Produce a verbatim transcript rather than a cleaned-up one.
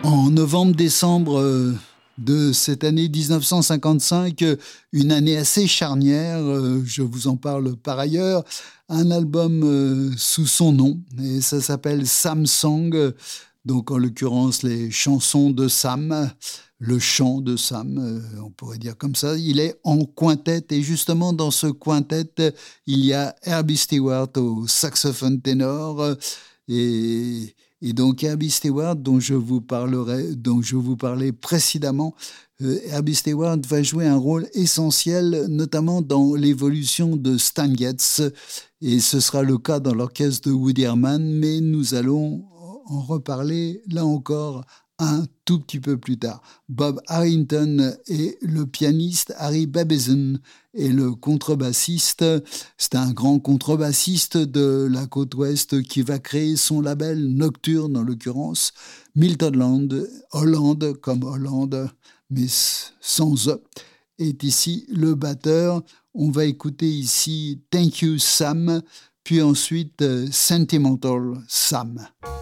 En novembre-décembre euh, de cette année dix-neuf cent cinquante-cinq, euh, une année assez charnière, euh, je vous en parle par ailleurs, un album euh, sous son nom, et ça s'appelle Sam Song, euh, donc en l'occurrence les chansons de Sam, le chant de Sam, euh, on pourrait dire comme ça. Il est en quintet, et justement dans ce quintet, il y a Herbie Stewart au saxophone ténor, euh, et... Et donc Herbie Stewart, dont je vous parlerai, dont je vous parlais précédemment, euh, Herbie Stewart va jouer un rôle essentiel, notamment dans l'évolution de Stan Getz, et ce sera le cas dans l'orchestre de Woody Herman, mais nous allons en reparler là encore un tout petit peu plus tard. Bob Harrington est le pianiste, Harry Babeson est le contrebassiste. C'est un grand contrebassiste de la côte ouest qui va créer son label Nocturne, en l'occurrence. Milton Land, Hollande comme Hollande, mais sans E, est ici le batteur. On va écouter ici Thank You Sam, puis ensuite Sentimental Sam.